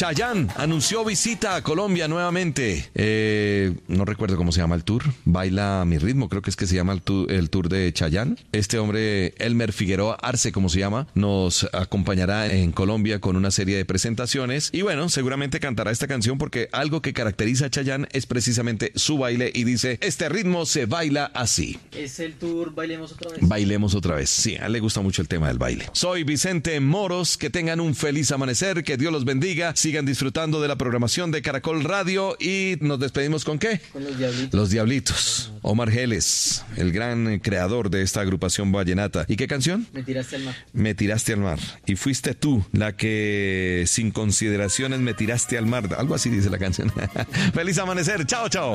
Chayanne anunció visita a Colombia nuevamente. No recuerdo cómo se llama el tour. Baila a mi ritmo, creo que es que se llama el tour de Chayanne. Este hombre, Elmer Figueroa Arce, como se llama, nos acompañará en Colombia con una serie de presentaciones. Y bueno, seguramente cantará esta canción porque algo que caracteriza a Chayanne es precisamente su baile y dice, este ritmo se baila así. ¿Es el tour Bailemos Otra Vez? Bailemos otra vez. Sí, a él le gusta mucho el tema del baile. Soy Vicente Moros, que tengan un feliz amanecer, que Dios los bendiga, sigan disfrutando de la programación de Caracol Radio y nos despedimos ¿con qué? Con los Diablitos. Los Diablitos. Omar Geles, el gran creador de esta agrupación vallenata. ¿Y qué canción? Me tiraste al mar. Me tiraste al mar. Y fuiste tú la que sin consideraciones me tiraste al mar. Algo así dice la canción. Feliz amanecer. Chao, chao.